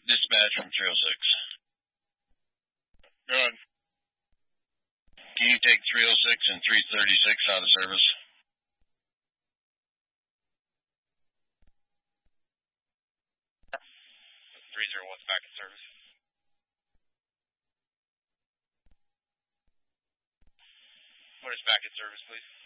Dispatch from 306. Go ahead. Can you take 306 and 336 out of service? The 301's back in service. What is back in service, please?